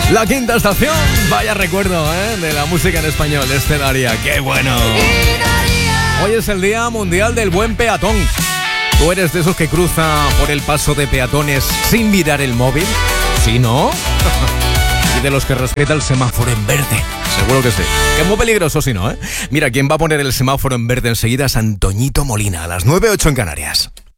La quinta estación, vaya recuerdo, de la música en español de este Daría. ¡Qué bueno! Hoy es el Día Mundial del Buen Peatón. ¿Tú eres de esos que cruza por el paso de peatones sin mirar el móvil? ¿Sí, no? Y de los que respeta el semáforo en verde. Seguro que sí. Que es muy peligroso si no, Mira, ¿quién va a poner el semáforo en verde enseguida? Es Antoñito Molina, a las 9:08 en Canarias.